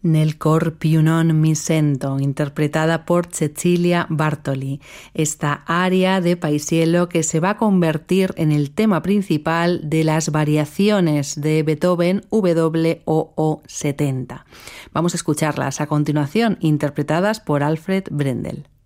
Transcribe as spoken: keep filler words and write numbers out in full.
Nel cor più non mi sento, interpretada por Cecilia Bartoli, esta aria de Paisiello que se va a convertir en el tema principal de las variaciones de Beethoven W O O setenta. Vamos a escucharlas a continuación, interpretadas por Alfred Brendel.